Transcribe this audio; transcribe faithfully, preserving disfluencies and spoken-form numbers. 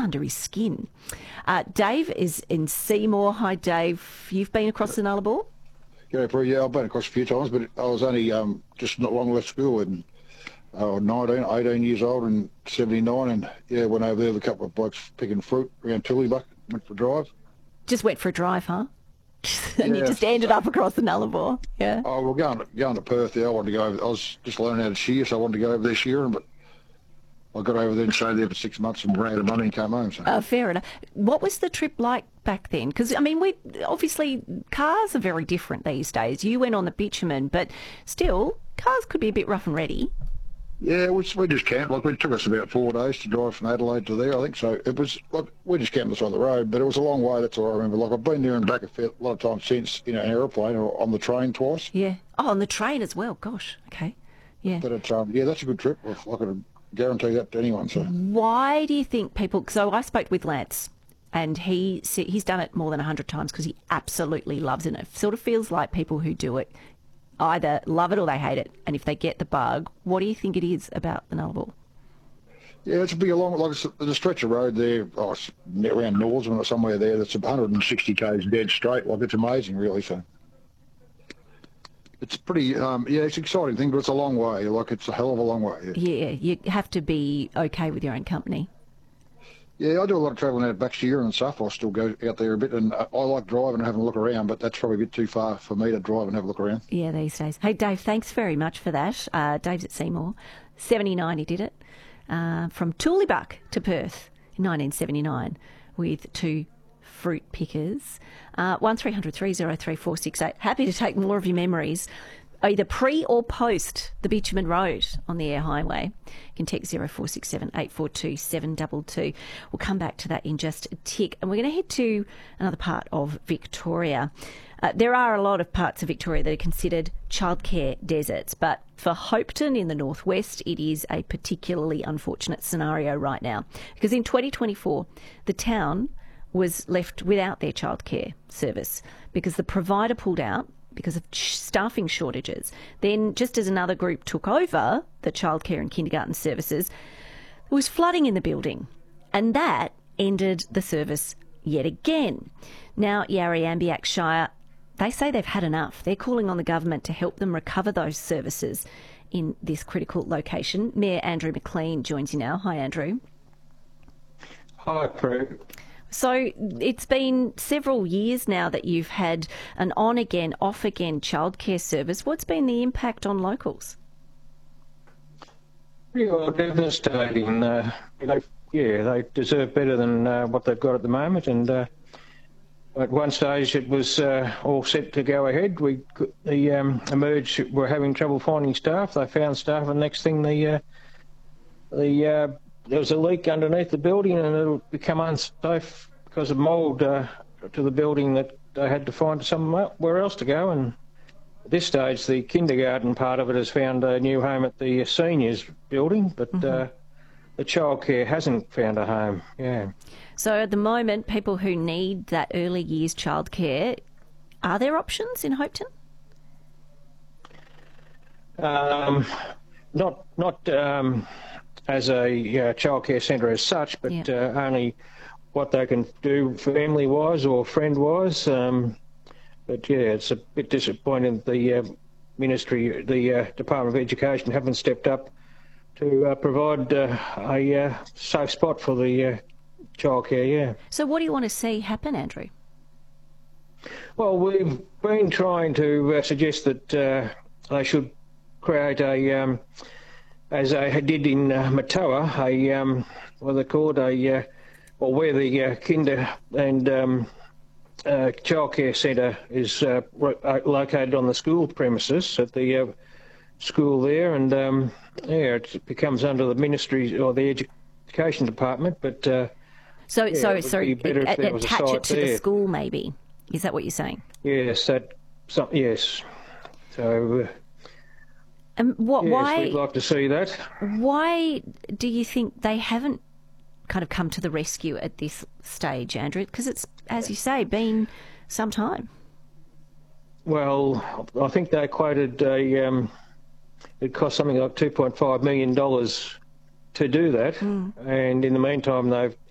under his skin. Uh, Dave is in Seymour. Hi, Dave. You've been across the Nullarbor? Yeah, pretty, yeah, I've been across a few times, but I was only um, just not long left school and uh, nineteen, eighteen years old in seventy-nine, and yeah, went over there with a couple of blokes picking fruit around Tullybuck, went for a drive. Just went for a drive, huh? And Yeah. you just ended up across the Nullarbor, yeah? Oh, well, going to, going to Perth, yeah, I wanted to go over, I was just learning how to shear, so I wanted to go over there shearing, but I got over there and stayed there for six months and ran out of money and came home. So. Uh, fair enough. What was the trip like back then? Because, I mean, we obviously, cars are very different these days. You went on the bitumen, but still, cars could be a bit rough and ready. Yeah, we, we just camped. Like, it took us about four days to drive from Adelaide to there, I think. So it was, like, we just camped on the road, but it was a long way, that's all I remember. Like, I've been there and back a, fair, a lot of times since, in an aeroplane or on the train twice. Yeah. Oh, on the train as well. Gosh, okay. Yeah. But, it's, um, yeah, that's a good trip. I could guarantee that to anyone. So why do you think people... So I spoke with Lance, and he he's done it more than one hundred times because he absolutely loves it. And it sort of feels like people who do it either love it or they hate it. And if they get the bug, what do you think it is about the Nullarbor? Yeah, it's a big long, like it's, there's a stretch of road there, oh, it's around Norseman or somewhere there, that's one hundred sixty k's dead straight. Like, it's amazing, really. So it's pretty, um, yeah, it's an exciting thing, but it's a long way. Like, it's a hell of a long way. Yeah, Yeah, you have to be okay with your own company. yeah, I do a lot of travelling out back to and stuff. I still go out there a bit, and I like driving and having a look around, but that's probably a bit too far for me to drive and have a look around. Yeah, these days. Hey, Dave, thanks very much for that. Uh, Dave's at Seymour. seventy-nine he did it. Uh, from Tullybuck to Perth in nineteen seventy-nine with two fruit pickers. Uh, one three hundred three oh three four six eight. Happy to take more of your memories, either pre or post the Bitumen Road on the Air Highway. You can text zero four six seven eight four two seven two two. We'll come back to that in just a tick. And we're going to head to another part of Victoria. Uh, there are a lot of parts of Victoria that are considered childcare deserts, but for Hopetoun in the northwest, it is a particularly unfortunate scenario right now. Because in twenty twenty-four, the town was left without their childcare service because the provider pulled out because of staffing shortages. Then, just as another group took over the childcare and kindergarten services, there was flooding in the building, and that ended the service yet again. Now, Yarra-Ambiac Shire, they say they've had enough. They're calling on the government to help them recover those services in this critical location. Mayor Andrew McLean joins you now. Hi, Andrew. Hi, Prue. So it's been several years now that you've had an on-again, off-again childcare service. What's been the impact on locals? Pretty well devastating. Uh, they, yeah, they deserve better than uh, what they've got at the moment. And uh, at one stage, it was uh, all set to go ahead. We the um, Emerge were having trouble finding staff. They found staff, and next thing, the uh, the uh, there was a leak underneath the building, and it'll become unsafe because of mould uh, to the building that they had to find somewhere else to go. And at this stage, the kindergarten part of it has found a new home at the seniors building, but mm-hmm. uh, the childcare hasn't found a home. Yeah. So at the moment, people who need that early years childcare, are there options in Hopetoun? Um, not not. Um, as a uh, childcare centre as such, but yeah. uh, only what they can do family-wise or friend-wise. Um, but yeah, it's a bit disappointing that the uh, Ministry, the uh, Department of Education haven't stepped up to uh, provide uh, a uh, safe spot for the uh, childcare, yeah. So what do you want to see happen, Andrew? Well, we've been trying to uh, suggest that uh, they should create a... Um, as I did in uh, Matoa, a um, what they called a, uh, well, where the uh, kinder and um, uh, childcare centre is uh, located on the school premises at the uh, school there, and um, yeah, it becomes under the ministry or the education department. But uh, so, yeah, so, sorry, attach it to there. the school, maybe. Is that what you're saying? Yes, that. So, yes. So. Uh, And what, yes, why, we'd like to see that. Why do you think they haven't kind of come to the rescue at this stage, Andrew? Because it's, as you say, been some time. Well, I think they quoted a, um, it cost something like two point five million dollars to do that. Mm. And in the meantime, they've